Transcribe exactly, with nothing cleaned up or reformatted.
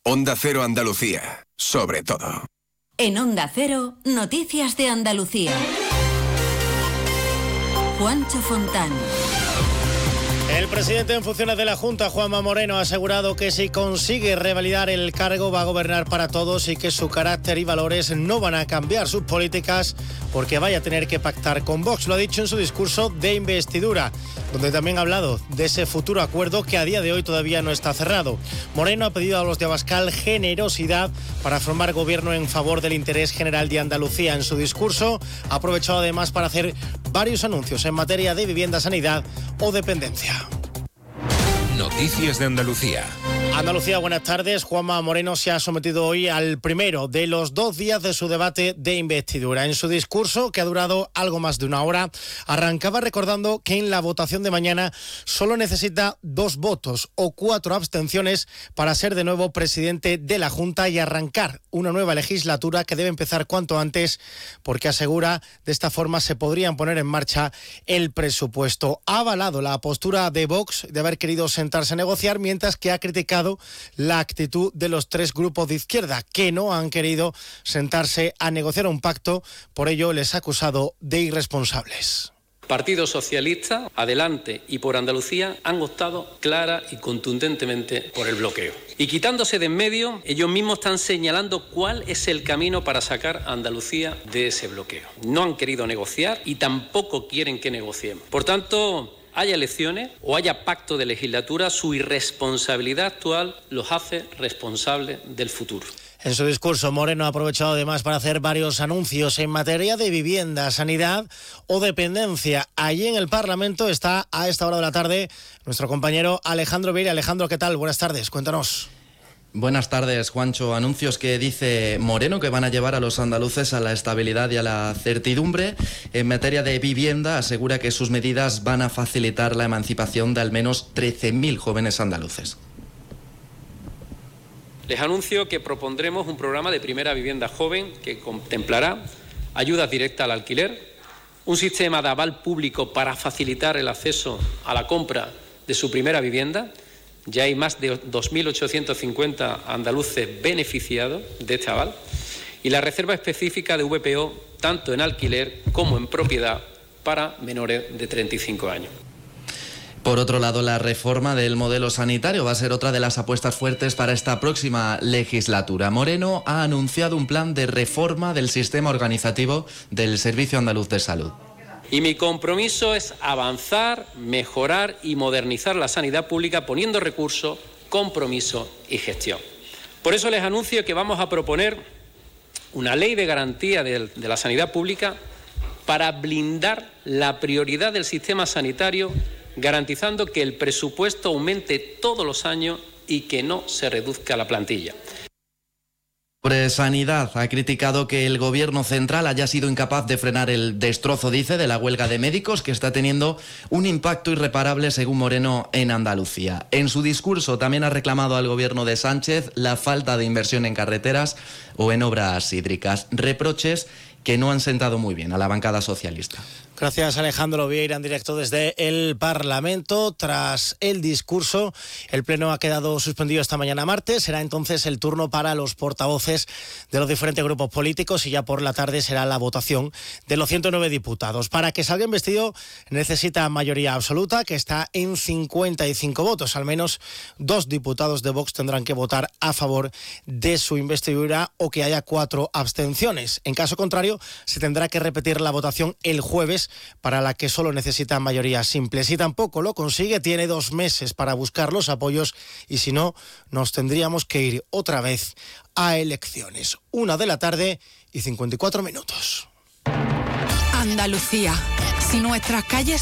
Onda Cero Andalucía, sobre todo. En Onda Cero, noticias de Andalucía. Juancho Fontán. El presidente en funciones de la Junta, Juanma Moreno, ha asegurado que si consigue revalidar el cargo va a gobernar para todos y que su carácter y valores no van a cambiar sus políticas porque vaya a tener que pactar con Vox. Lo ha dicho en su discurso de investidura, donde también ha hablado de ese futuro acuerdo que a día de hoy todavía no está cerrado. Moreno ha pedido a los de Abascal generosidad para formar gobierno en favor del interés general de Andalucía. En su discurso ha aprovechado además para hacer varios anuncios en materia de vivienda, sanidad o dependencia. Noticias de Andalucía. Andalucía, buenas tardes. Juanma Moreno se ha sometido hoy al primero de los dos días de su debate de investidura. En su discurso, que ha durado algo más de una hora, arrancaba recordando que en la votación de mañana solo necesita dos votos o cuatro abstenciones para ser de nuevo presidente de la Junta y arrancar una nueva legislatura que debe empezar cuanto antes, porque asegura de esta forma se podrían poner en marcha el presupuesto. Ha avalado la postura de Vox de haber querido sentarse a negociar, mientras que ha criticado la actitud de los tres grupos de izquierda que no han querido sentarse a negociar un pacto. Por ello les ha acusado de irresponsables. Partido Socialista, Adelante y por Andalucía han optado clara y contundentemente por el bloqueo. Y quitándose de en medio, ellos mismos están señalando cuál es el camino para sacar a Andalucía de ese bloqueo. No han querido negociar y tampoco quieren que negociemos. Por tanto, haya elecciones o haya pacto de legislatura, su irresponsabilidad actual los hace responsables del futuro. En su discurso, Moreno ha aprovechado además para hacer varios anuncios en materia de vivienda, sanidad o dependencia. Allí en el Parlamento está a esta hora de la tarde nuestro compañero Alejandro Vieira. Alejandro, ¿qué tal? Buenas tardes, cuéntanos. Buenas tardes, Juancho. Anuncios que dice Moreno que van a llevar a los andaluces a la estabilidad y a la certidumbre. En materia de vivienda, asegura que sus medidas van a facilitar la emancipación de al menos trece mil jóvenes andaluces. Les anuncio que propondremos un programa de primera vivienda joven que contemplará ayudas directas al alquiler, un sistema de aval público para facilitar el acceso a la compra de su primera vivienda. Ya hay más de dos mil ochocientos cincuenta andaluces beneficiados de este aval, y la reserva específica de V P O tanto en alquiler como en propiedad para menores de treinta y cinco años. Por otro lado, la reforma del modelo sanitario va a ser otra de las apuestas fuertes para esta próxima legislatura. Moreno ha anunciado un plan de reforma del sistema organizativo del Servicio Andaluz de Salud. Y mi compromiso es avanzar, mejorar y modernizar la sanidad pública poniendo recursos, compromiso y gestión. Por eso les anuncio que vamos a proponer una ley de garantía de, de la sanidad pública para blindar la prioridad del sistema sanitario, garantizando que el presupuesto aumente todos los años y que no se reduzca la plantilla. Sobre sanidad, ha criticado que el gobierno central haya sido incapaz de frenar el destrozo, dice, de la huelga de médicos, que está teniendo un impacto irreparable, según Moreno, en Andalucía. En su discurso también ha reclamado al gobierno de Sánchez la falta de inversión en carreteras o en obras hídricas. Reproches que no han sentado muy bien a la bancada socialista. Gracias, Alejandro Vieira, en directo desde el Parlamento. Tras el discurso, el Pleno ha quedado suspendido esta mañana martes. Será entonces el turno para los portavoces de los diferentes grupos políticos y ya por la tarde será la votación de los ciento nueve diputados. Para que salga investido necesita mayoría absoluta, que está en cincuenta y cinco votos. Al menos dos diputados de Vox tendrán que votar a favor de su investidura o que haya cuatro abstenciones. En caso contrario, se tendrá que repetir la votación el jueves, para la que solo necesita mayoría simple. Si tampoco lo consigue, tiene dos meses para buscar los apoyos y si no, nos tendríamos que ir otra vez a elecciones. Una de la tarde y cincuenta y cuatro minutos. Andalucía. Si nuestras calles